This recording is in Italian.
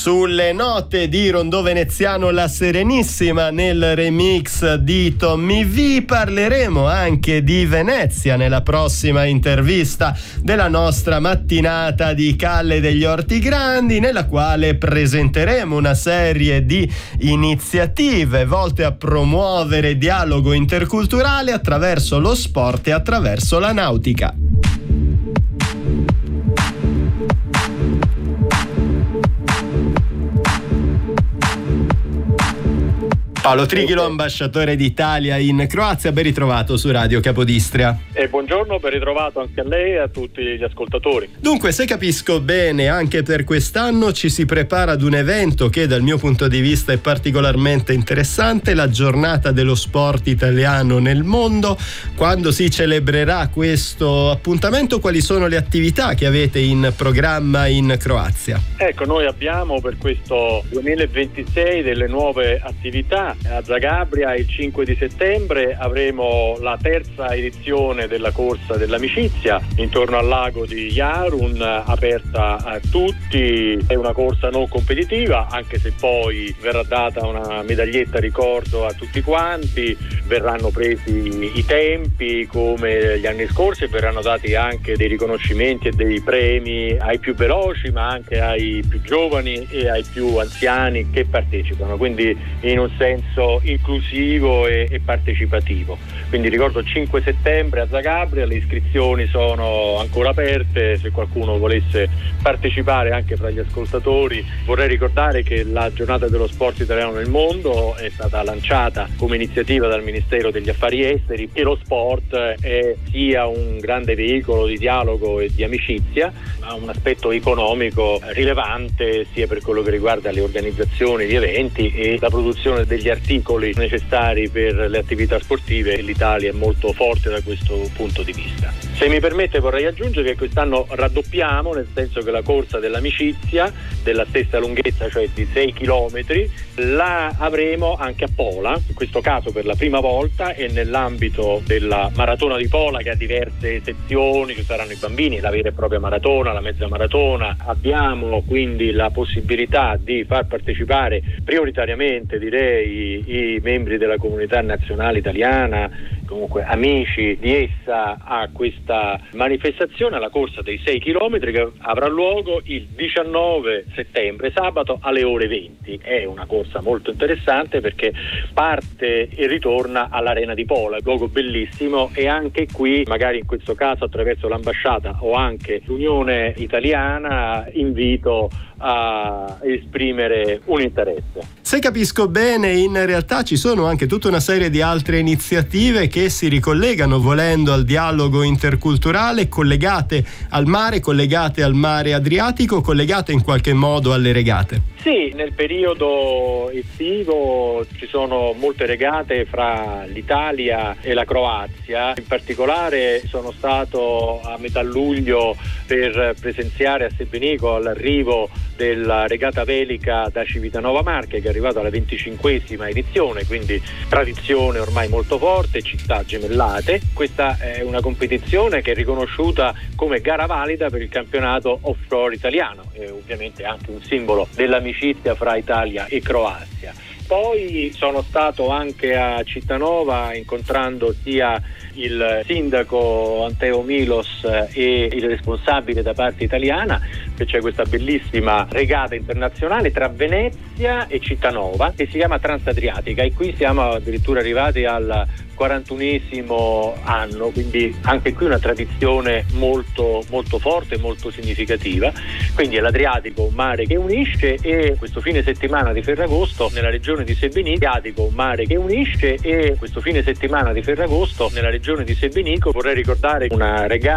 Sulle note di Rondò Veneziano La Serenissima nel remix di Tommy V parleremo anche di Venezia nella prossima intervista della nostra mattinata di Calle degli Orti Grandi, nella quale presenteremo una serie di iniziative volte a promuovere dialogo interculturale attraverso lo sport e attraverso la nautica. Paolo Trighilo, ambasciatore d'Italia in Croazia, ben ritrovato su Radio Capodistria. E buongiorno, ben ritrovato anche a lei e a tutti gli ascoltatori. Dunque, se capisco bene, anche per quest'anno ci si prepara ad un evento che dal mio punto di vista è particolarmente interessante, la giornata dello sport italiano nel mondo. Quando si celebrerà questo appuntamento, quali sono le attività che avete in programma in Croazia? Ecco, noi abbiamo per questo 2026 delle nuove attività. A Zagabria il 5 di settembre avremo la terza edizione della corsa dell'amicizia intorno al lago di Jarun, aperta a tutti. È una corsa non competitiva, anche se poi verrà data una medaglietta ricordo a tutti quanti, verranno presi i tempi come gli anni scorsi e verranno dati anche dei riconoscimenti e dei premi ai più veloci, ma anche ai più giovani e ai più anziani che partecipano, quindi in un senso inclusivo e partecipativo. Quindi ricordo 5 settembre a Zagabria, le iscrizioni sono ancora aperte, se qualcuno volesse partecipare anche fra gli ascoltatori. Vorrei ricordare che la giornata dello sport italiano nel mondo è stata lanciata come iniziativa dal Ministero degli Affari Esteri e lo sport è sia un grande veicolo di dialogo e di amicizia, ma un aspetto economico rilevante sia per quello che riguarda le organizzazioni di eventi e la produzione degli articoli necessari per le attività sportive. L'Italia è molto forte da questo punto di vista. Se mi permette vorrei aggiungere che quest'anno raddoppiamo, nel senso che la corsa dell'amicizia della stessa lunghezza, cioè di 6 chilometri, la avremo anche a Pola, in questo caso per la prima volta, e nell'ambito della maratona di Pola, che ha diverse sezioni, ci saranno i bambini, la vera e propria maratona, la mezza maratona. Abbiamo quindi la possibilità di far partecipare prioritariamente, direi, i membri della comunità nazionale italiana, comunque amici di essa, a questa manifestazione, alla corsa dei 6 chilometri che avrà luogo il 19 settembre, sabato alle ore 20. È una corsa molto interessante perché parte e ritorna all'Arena di Pola, luogo bellissimo, e anche qui, magari in questo caso attraverso l'ambasciata o anche l'Unione Italiana, invito a esprimere un interesse. Se capisco bene, in realtà ci sono anche tutta una serie di altre iniziative che si ricollegano, volendo, al dialogo interculturale, collegate al mare Adriatico, collegate in qualche modo alle regate. Sì, nel periodo estivo ci sono molte regate fra l'Italia e la Croazia. In particolare sono stato a metà luglio per presenziare a Sebenico all'arrivo della regata velica da Civitanova Marche, che è arrivata alla 25esima edizione, quindi tradizione ormai molto forte, città gemellate. Questa è una competizione che è riconosciuta come gara valida per il campionato offshore italiano, e ovviamente anche un simbolo dell'amicizia fra Italia e Croazia. Poi sono stato anche a Cittanova, incontrando sia il sindaco Anteo Milos e il responsabile da parte italiana, che c'è questa bellissima regata internazionale tra Venezia e Cittanova che si chiama Transadriatica, e qui siamo addirittura arrivati al 41esimo anno, quindi anche qui una tradizione molto molto forte, molto significativa. Quindi è l'Adriatico, un mare che unisce, e questo fine settimana di Ferragosto nella regione di Sebenico, Adriatico, un mare che unisce, e questo fine settimana di Ferragosto nella regione di Sebenico vorrei ricordare una regata